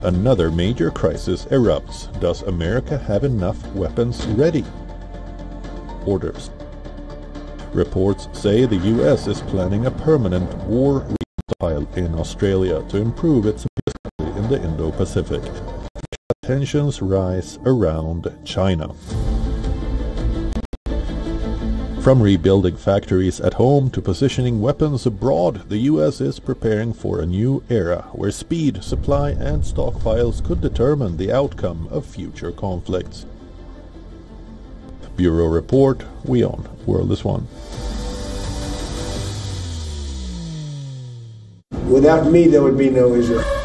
Another major crisis erupts. Does America have enough weapons ready? Orders. Reports say the U.S. is planning a permanent war stockpile in Australia to improve its capacity in the Indo-Pacific. Tensions rise around China. From rebuilding factories at home to positioning weapons abroad, the U.S. is preparing for a new era where speed, supply and stockpiles could determine the outcome of future conflicts. Bureau Report, WION, World is One. Without me, there would be no Israel.